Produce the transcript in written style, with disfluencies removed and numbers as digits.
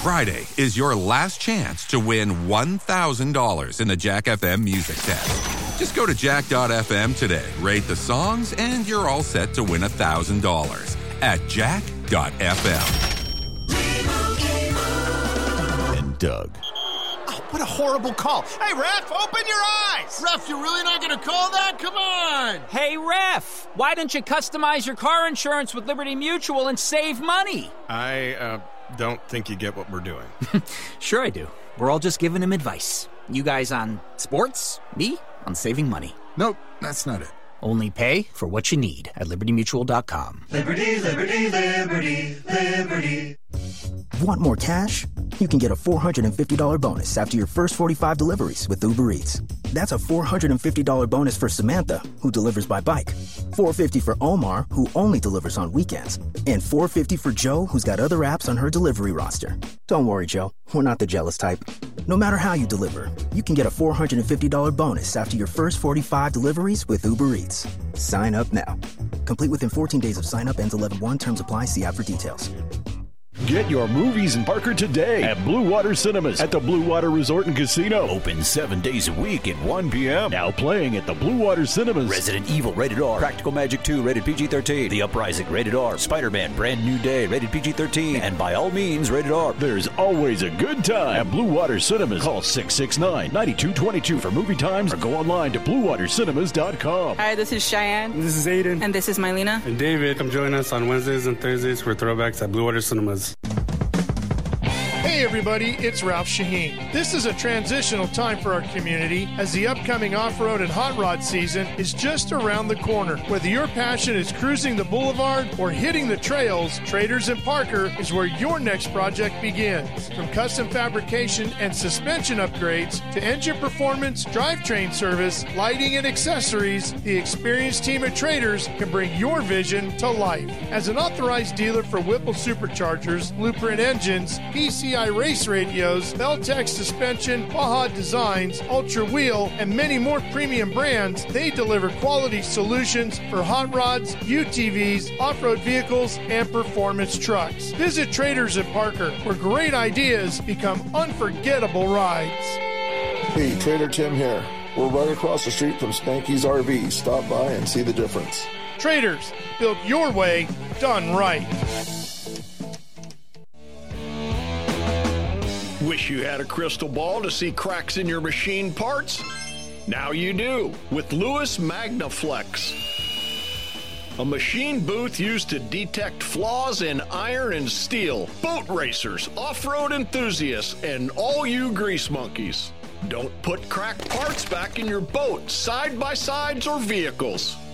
Friday is your last chance to win $1,000 in the Jack FM Music Test. Just go to jack.fm today, rate the songs, and you're all set to win $1,000 at jack.fm. And Doug. Oh, what a horrible call. Hey, ref, open your eyes. Ref, you're really not going to call that? Come on. Hey, ref, why don't you customize your car insurance with Liberty Mutual and save money? I don't think you get what we're doing. Sure I do. We're all just giving him advice. You guys on sports, me on saving money. Nope, that's not it. Only pay for what you need at libertymutual.com. Liberty, liberty, liberty, liberty. Want more cash? You can get a $450 bonus after your first 45 deliveries with Uber Eats. That's a $450 bonus for Samantha, who delivers by bike. $450 for Omar, who only delivers on weekends. And $450 for Joe, who's got other apps on her delivery roster. Don't worry, Joe. We're not the jealous type. No matter how you deliver, you can get a $450 bonus after your first 45 deliveries with Uber Eats. Sign up now. Complete within 14 days of sign up. Ends 11/1. Terms apply. See app for details. Get your movies in Parker today at Blue Water Cinemas at the Blue Water Resort and Casino. Open 7 days a week at 1 p.m. Now playing at the Blue Water Cinemas. Resident Evil, rated R. Practical Magic 2, rated PG-13. The Uprising, rated R. Spider-Man, Brand New Day, rated PG-13. And by all means, rated R. There's always a good time at Blue Water Cinemas. Call 669-9222 for movie times or go online to bluewatercinemas.com. Hi, this is Cheyenne. This is Aiden. And this is Mylena. And David. Come join us on Wednesdays and Thursdays for Throwbacks at Blue Water Cinemas. Hey everybody, it's Ralph Shaheen. This is a transitional time for our community as the upcoming off-road and hot rod season is just around the corner. Whether your passion is cruising the boulevard or hitting the trails, Traders in Parker is where your next project begins. From custom fabrication and suspension upgrades to engine performance, drivetrain service, lighting and accessories, the experienced team at Traders can bring your vision to life. As an authorized dealer for Whipple Superchargers, Blueprint Engines, PCI Race Radios, Beltec Suspension, Baja Designs, Ultra Wheel, and many more premium brands, they deliver quality solutions for hot rods, UTVs, off-road vehicles, and performance trucks. Visit Traders at Parker, where great ideas become unforgettable rides. Hey, Trader Tim here. We're right across the street from Spanky's RV. Stop by and see the difference. Traders, built your way, done right. Wish you had a crystal ball to see cracks in your machine parts? Now you do with Lewis MagnaFlex. A machine booth used to detect flaws in iron and steel. Boat racers, off-road enthusiasts, and all you grease monkeys. Don't put cracked parts back in your boat, side-by-sides, or vehicles.